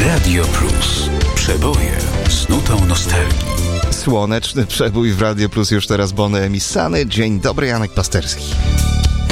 Radio Plus. Przeboje z nutą nostalgii. Słoneczny przebój w Radio Plus już teraz Bonny Emissany. Dzień dobry, Janek Pasterski.